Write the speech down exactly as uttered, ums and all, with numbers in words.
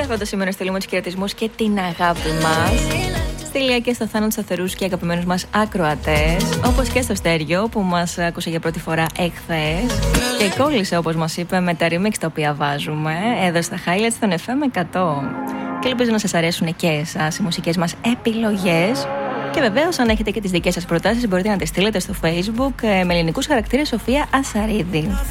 Λέγοντας σήμερα στείλουμε τους χαιρετισμούς και την αγάπη μας στη Λία και στο Θάνο Σταθερούς και αγαπημένους μας ακροατές, όπως και στο Στέργιο που μας άκουσε για πρώτη φορά εχθές και κόλλησε, όπως μας είπε, με τα remix τα οποία βάζουμε εδώ στα highlights των εφ εμ εκατό. Και ελπίζω να σας αρέσουν και εσάς οι μουσικές μας επιλογές. Και βεβαίως, αν έχετε και τις δικές σας προτάσεις, μπορείτε να τις στείλετε στο Facebook με ελληνικούς χαρακτήρες Σοφία Ασαρίδη.